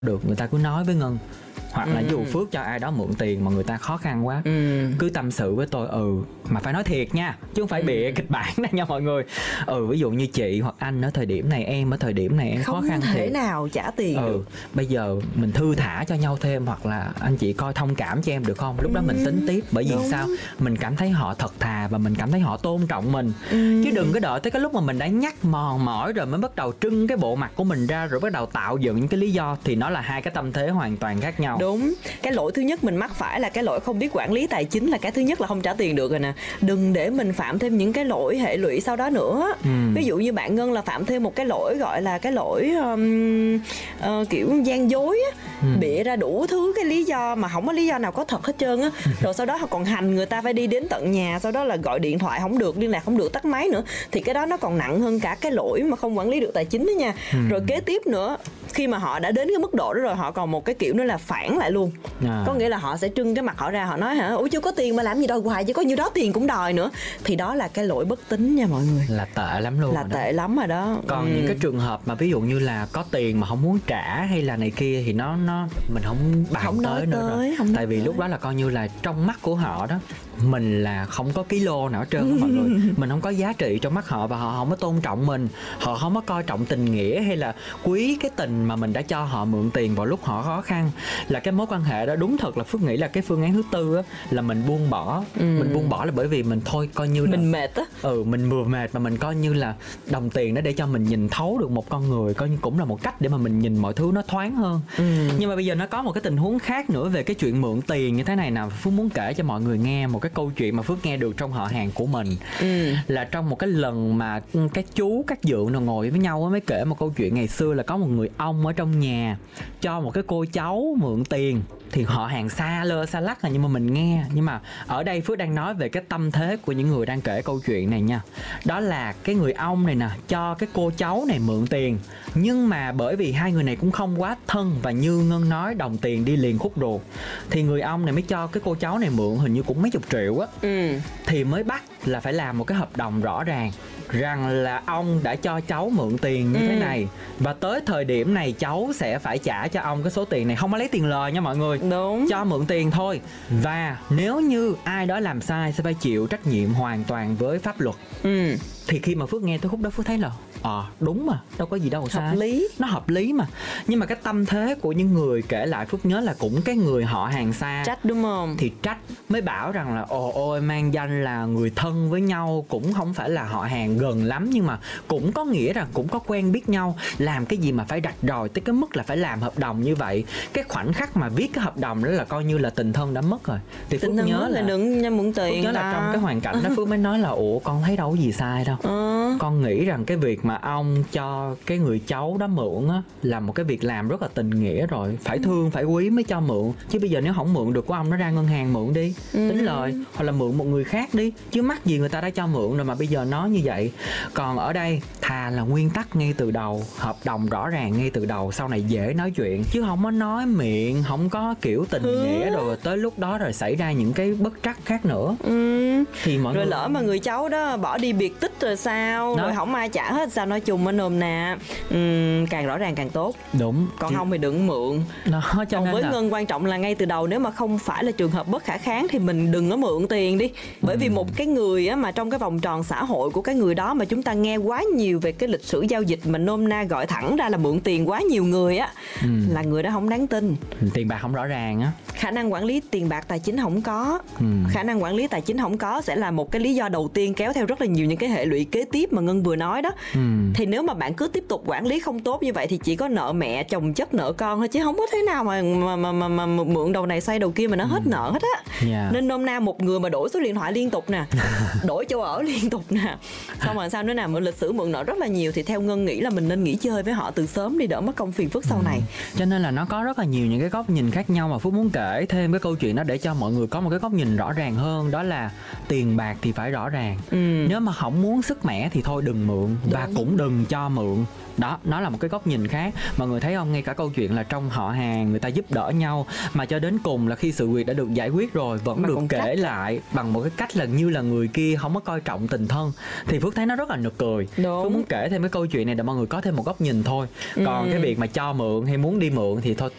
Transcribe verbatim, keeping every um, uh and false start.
được, người ta cứ nói với Ngân. Hoặc là Ừ. dù Phước cho ai đó mượn tiền mà người ta khó khăn quá, Ừ. cứ tâm sự với tôi. Ừ mà phải nói thiệt nha, chứ không phải bịa kịch bản này nha mọi người. Ừ ví dụ như chị hoặc anh ở thời điểm này, em ở thời điểm này em Không khó khăn thể thiệt. nào trả tiền Ừ được. bây giờ mình thư thả cho nhau thêm, hoặc là anh chị coi thông cảm cho em được không, lúc đó mình tính tiếp. Bởi vì đúng. sao? Mình cảm thấy họ thật thà và mình cảm thấy họ tôn trọng mình. Ừ. Chứ đừng có đợi tới cái lúc mà mình đã nhắc mòn mỏi rồi mới bắt đầu trưng cái bộ mặt của mình ra, rồi bắt đầu tạo dựng những cái lý do, thì nó là hai cái tâm thế hoàn toàn khác nhau. Đúng. Cái lỗi thứ nhất mình mắc phải là cái lỗi không biết quản lý tài chính, là cái thứ nhất là không trả tiền được rồi nè. Đừng để mình phạm thêm những cái lỗi hệ lụy sau đó nữa. Ừ. Ví dụ như bạn Ngân là phạm thêm một cái lỗi gọi là cái lỗi um, uh, kiểu gian dối á, Ừ. bịa ra đủ thứ cái lý do mà không có lý do nào có thật hết trơn á. Rồi sau đó họ còn hành người ta phải đi đến tận nhà, sau đó là gọi điện thoại không được, liên lạc không được, tắt máy nữa. Thì cái đó nó còn nặng hơn cả cái lỗi mà không quản lý được tài chính đó nha. Ừ. Rồi kế tiếp nữa, khi mà họ đã đến cái mức độ đó rồi, họ còn một cái kiểu nữa là phản lại luôn. À. Có nghĩa là họ sẽ trưng cái mặt họ ra, họ nói hả, ủa chưa có tiền mà làm gì đòi hoài, chứ có nhiêu đó tiền cũng đòi nữa. Thì đó là cái lỗi bất tín nha mọi người. Là tệ lắm luôn Là rồi đó. tệ lắm rồi đó. Còn Ừ. những cái trường hợp mà ví dụ như là có tiền mà không muốn trả hay là này kia thì nó nó mình không bàn Không nói tới nữa tới, rồi. không nói Tại vì tới. lúc đó là coi như là trong mắt của họ đó, mình là không có kilo nào hết trơn á mọi người. Mình không có giá trị trong mắt họ và họ không có tôn trọng mình. Họ không có coi trọng tình nghĩa hay là quý cái tình mà mình đã cho họ mượn tiền vào lúc họ khó khăn. Là cái mối quan hệ đó đúng thật là Phước nghĩ là cái phương án thứ tư á, là mình buông bỏ. Ừ. Mình buông bỏ là bởi vì mình thôi coi như là Mình mệt á. ừ mình vừa mệt mà mình coi như là đồng tiền đó để cho mình nhìn thấu được một con người, coi như cũng là một cách để mà mình nhìn mọi thứ nó thoáng hơn. Ừ. Nhưng mà bây giờ nó có một cái tình huống khác nữa về cái chuyện mượn tiền như thế này nào. Phước muốn kể cho mọi người nghe một cái câu chuyện mà Phước nghe được trong họ hàng của mình. Ừ. Là trong một cái lần mà các chú các dượng nào ngồi với nhau mới kể một câu chuyện ngày xưa, là có một người ông ở trong nhà cho một cái cô cháu mượn tiền. Thì họ hàng xa lơ xa lắc à, nhưng mà mình nghe. Nhưng mà ở đây Phước đang nói về cái tâm thế của những người đang kể câu chuyện này nha. Đó là cái người ông này nè cho cái cô cháu này mượn tiền, nhưng mà bởi vì hai người này cũng không quá thân, và như Ngân nói đồng tiền đi liền khúc ruột, thì người ông này mới cho cái cô cháu này mượn hình như cũng mấy chục triệu á. Ừ. Thì mới bắt là phải làm một cái hợp đồng rõ ràng rằng là ông đã cho cháu mượn tiền như Ừ. thế này, và tới thời điểm này cháu sẽ phải trả cho ông cái số tiền này, không có lấy tiền lời nha mọi người. Đúng. Cho mượn tiền thôi. Và nếu như ai đó làm sai sẽ phải chịu trách nhiệm hoàn toàn với pháp luật. Ừ. Thì khi mà Phước nghe tới khúc đó Phước thấy là ờ à, đúng mà, đâu có gì đâu sai. Hợp lý. Nó hợp lý mà. Nhưng mà cái tâm thế của những người kể lại Phước nhớ là cũng cái người họ hàng xa. Trách đúng không? Thì trách, mới bảo rằng là ồ ôi mang danh là người thân với nhau, cũng không phải là họ hàng gần lắm, nhưng mà cũng có nghĩa rằng cũng có quen biết nhau. Làm cái gì mà phải rạch ròi tới cái mức là phải làm hợp đồng như vậy. Cái khoảnh khắc mà viết cái hợp đồng đó là coi như là tình thân đã mất rồi. Thì Phước Tình thân nhớ mất là, là đừng nha mượn tiền. Phước nhớ là ta. trong cái hoàn cảnh đó Phước mới nói là ủa con thấy đâu có gì sai đâu. Ờ. Con nghĩ rằng cái việc mà ông cho cái người cháu đó mượn á là một cái việc làm rất là tình nghĩa rồi. Phải thương, phải quý mới cho mượn. Chứ bây giờ nếu không mượn được của ông, nó ra ngân hàng mượn đi, Ừ. tính lời. Hoặc là mượn một người khác đi. Chứ mắc gì người ta đã cho mượn rồi mà bây giờ nói như vậy. Còn ở đây thà là nguyên tắc ngay từ đầu, hợp đồng rõ ràng ngay từ đầu, sau này dễ nói chuyện. Chứ không có nói miệng, không có kiểu tình Ừ. nghĩa rồi tới lúc đó rồi xảy ra những cái bất trắc khác nữa. Ừ. Thì mọi Rồi người... lỡ mà người cháu đó bỏ đi biệt tích rồi sao? Đó. Rồi không ai trả hết sao? Nói chung ở nôm nà, ừm, càng rõ ràng càng tốt. Đúng. Còn Chứ... không thì đừng mượn. Đó, cho Còn nên với là... Ngân quan trọng là ngay từ đầu, nếu mà không phải là trường hợp bất khả kháng thì mình đừng có mượn tiền đi. Bởi vì một cái người á, mà trong cái vòng tròn xã hội của cái người đó mà chúng ta nghe quá nhiều về cái lịch sử giao dịch mà nôm na gọi thẳng ra là mượn tiền quá nhiều người á, Ừ. là người đó không đáng tin. Tiền bạc không rõ ràng á. Khả năng quản lý tiền bạc tài chính không có. Ừ. Khả năng quản lý tài chính không có sẽ là một cái lý do đầu tiên kéo theo rất là nhiều những cái hệ lụy kế tiếp mà Ngân vừa nói đó. Ừ. Thì nếu mà bạn cứ tiếp tục quản lý không tốt như vậy thì chỉ có nợ mẹ chồng chất nợ con thôi, chứ không có thế nào mà mà mà, mà, mà mượn đầu này xoay đầu kia mà nó hết nợ hết á. Yeah. Nên nôm na một người mà đổi số điện thoại liên tục nè, đổi chỗ ở liên tục nè, xong rồi sao nữa nào, mượn lịch sử mượn nợ rất là nhiều, thì theo Ngân nghĩ là mình nên nghỉ chơi với họ từ sớm đi, đỡ mất công phiền phức sau Ừ. này. Cho nên là nó có rất là nhiều những cái góc nhìn khác nhau mà Phúc muốn kể thêm cái câu chuyện đó để cho mọi người có một cái góc nhìn rõ ràng hơn. Đó là tiền bạc thì phải rõ ràng. Ừ. Nếu mà không muốn sức mẻ thì thôi đừng mượn. Và cũng đừng cho mượn. Đó, nó là một cái góc nhìn khác. Mọi người thấy không, ngay cả câu chuyện là trong họ hàng người ta giúp đỡ nhau, mà cho đến cùng là khi sự việc đã được giải quyết rồi vẫn Mà được còn kể trách. lại bằng một cái cách là như là người kia không có coi trọng tình thân, thì Phước thấy nó rất là nực cười. Đúng. Phước muốn kể thêm cái câu chuyện này để mọi người có thêm một góc nhìn thôi. Còn Ừ. cái việc mà cho mượn hay muốn đi mượn thì thôi